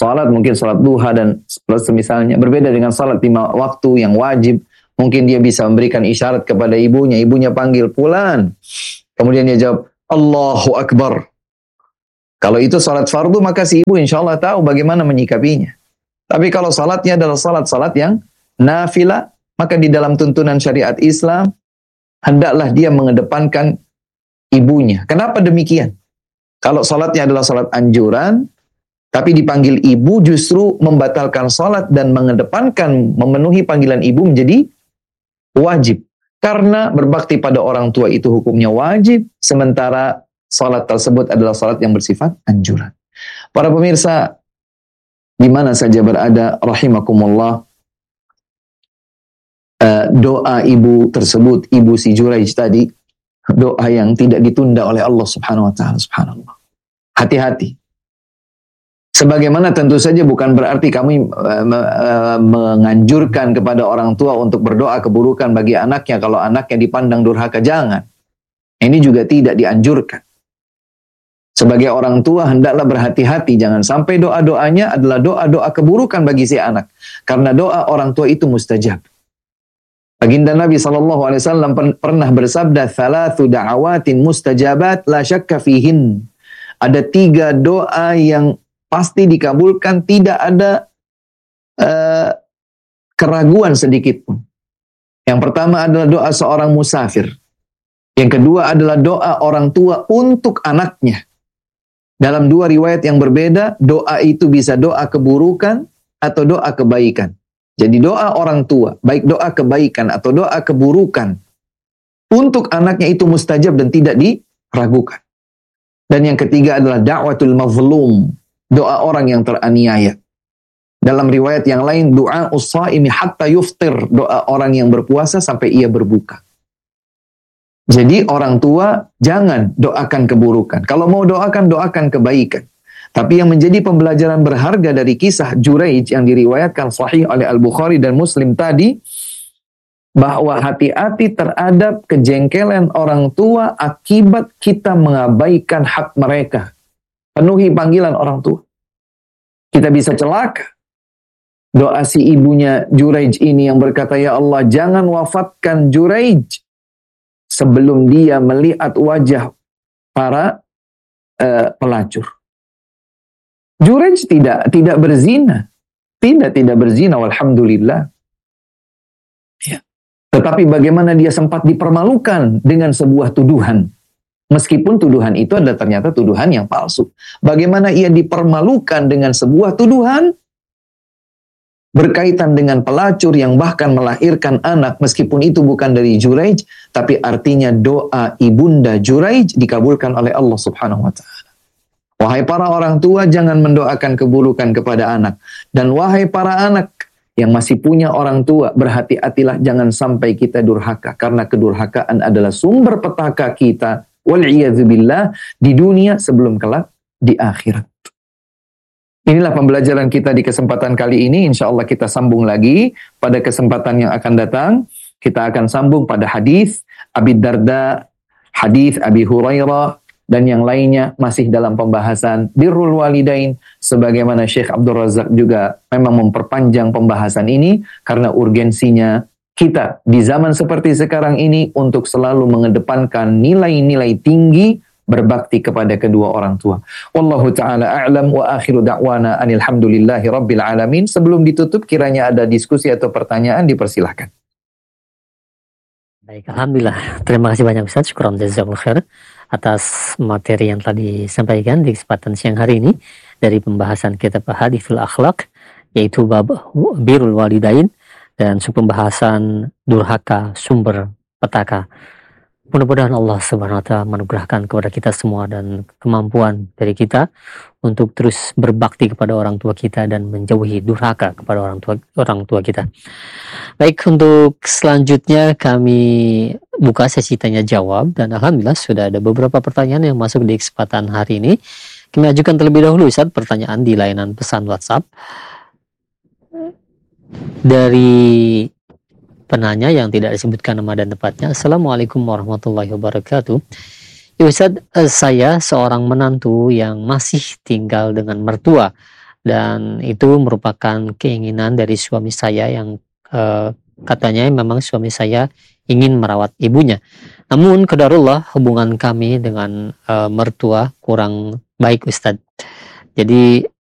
salat mungkin salat duha dan semisalnya, berbeda dengan salat lima waktu yang wajib. Mungkin dia bisa memberikan isyarat kepada ibunya, ibunya panggil fulan, kemudian dia jawab Allahu Akbar. Kalau itu salat fardu, maka si ibu insya Allah tahu bagaimana menyikapinya. Tapi kalau salatnya adalah salat-salat yang nafilah, maka di dalam tuntunan syariat Islam hendaklah dia mengedepankan ibunya. Kenapa demikian? Kalau salatnya adalah salat anjuran, tapi dipanggil ibu, justru membatalkan salat dan mengedepankan memenuhi panggilan ibu menjadi wajib. Karena berbakti pada orang tua itu hukumnya wajib, sementara salat tersebut adalah salat yang bersifat anjuran. Para pemirsa, di mana saja berada, rahimakumullah, uh, doa ibu tersebut, ibu si Juraij tadi, doa yang tidak ditunda oleh Allah Subhanahu wa taala, subhanallah. Hati-hati. Sebagaimana tentu saja bukan berarti kami uh, uh, menganjurkan kepada orang tua untuk berdoa keburukan bagi anaknya kalau anaknya dipandang durhaka, jangan. Ini juga tidak dianjurkan. Sebagai orang tua hendaklah berhati-hati, jangan sampai doa-doanya adalah doa-doa keburukan bagi si anak. Karena doa orang tua itu mustajab. Baginda Nabi shallallahu alaihi wasallam pernah bersabda, "Thalathu da'awatin mustajabat la syakka fihin." Ada tiga doa yang pasti dikabulkan, tidak ada uh, keraguan sedikit pun. Yang pertama adalah doa seorang musafir. Yang kedua adalah doa orang tua untuk anaknya. Dalam dua riwayat yang berbeda, doa itu bisa doa keburukan atau doa kebaikan. Jadi doa orang tua, baik doa kebaikan atau doa keburukan, untuk anaknya itu mustajab dan tidak diragukan. Dan yang ketiga adalah da'watul mazlum, doa orang yang teraniaya. Dalam riwayat yang lain, doa ussaimi hatta yuftir, doa orang yang berpuasa sampai ia berbuka. Jadi orang tua jangan doakan keburukan. Kalau mau doakan, doakan kebaikan. Tapi yang menjadi pembelajaran berharga dari kisah Juraij yang diriwayatkan sahih oleh Al-Bukhari dan Muslim tadi, bahwa hati-hati terhadap kejengkelan orang tua akibat kita mengabaikan hak mereka. Penuhi panggilan orang tua. Kita bisa celaka. Doa si ibunya Juraij ini yang berkata, "Ya Allah, jangan wafatkan Juraij sebelum dia melihat wajah para uh, pelacur." Juraij tidak tidak berzina. Tidak tidak berzina, walhamdulillah. Ya. Tetapi bagaimana dia sempat dipermalukan dengan sebuah tuduhan. Meskipun tuduhan itu adalah ternyata tuduhan yang palsu. Bagaimana ia dipermalukan dengan sebuah tuduhan berkaitan dengan pelacur yang bahkan melahirkan anak, meskipun itu bukan dari Juraij, tapi artinya doa ibunda Juraij dikabulkan oleh Allah Subhanahu wa taala. Wahai para orang tua, jangan mendoakan keburukan kepada anak. Dan wahai para anak yang masih punya orang tua, berhati-hatilah jangan sampai kita durhaka, karena kedurhakaan adalah sumber petaka kita, wal'iyadzubillah, di dunia sebelum kelak di akhirat. Inilah pembelajaran kita di kesempatan kali ini. Insya Allah kita sambung lagi pada kesempatan yang akan datang. Kita akan sambung pada hadis Abi Darda, hadis Abi Hurairah, dan yang lainnya masih dalam pembahasan birrul walidain. Sebagaimana Syekh Abdul Razak juga memang memperpanjang pembahasan ini karena urgensinya kita di zaman seperti sekarang ini untuk selalu mengedepankan nilai-nilai tinggi berbakti kepada kedua orang tua. Wallahu ta'ala a'lam wa akhiru da'wana anil hamdulillahi rabbil alamin. Sebelum ditutup, kiranya ada diskusi atau pertanyaan, dipersilahkan. Baik, alhamdulillah. Terima kasih banyak Ustaz. Syukran jazakallahu khair atas materi yang tadi disampaikan di kesempatan siang hari ini dari pembahasan kitab Hadithul Akhlaq, yaitu bab birrul walidain dan pembahasan durhaka sumber petaka. Mudah-mudahan Allah Subhanahu wa taala menugerahkan kepada kita semua dan kemampuan dari kita untuk terus berbakti kepada orang tua kita dan menjauhi durhaka kepada orang tua orang tua kita. Baik, untuk selanjutnya kami buka sesi tanya jawab dan alhamdulillah sudah ada beberapa pertanyaan yang masuk di kesempatan hari ini. Kami ajukan terlebih dahulu Ustaz pertanyaan di layanan pesan WhatsApp dari penanya yang tidak disebutkan nama dan tempatnya. Assalamualaikum warahmatullahi wabarakatuh. Ya Ustaz, saya seorang menantu yang masih tinggal dengan mertua dan itu merupakan keinginan dari suami saya yang uh, katanya memang suami saya ingin merawat ibunya. Namun qadarullah hubungan kami dengan uh, mertua kurang baik Ustadz. Jadi